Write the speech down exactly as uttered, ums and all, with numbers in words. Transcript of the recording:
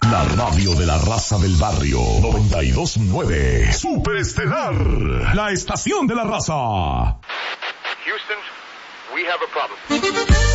La radio de la raza del barrio. noventa y dos punto nueve. Superestelar. La estación de la raza. Houston, we have a problem.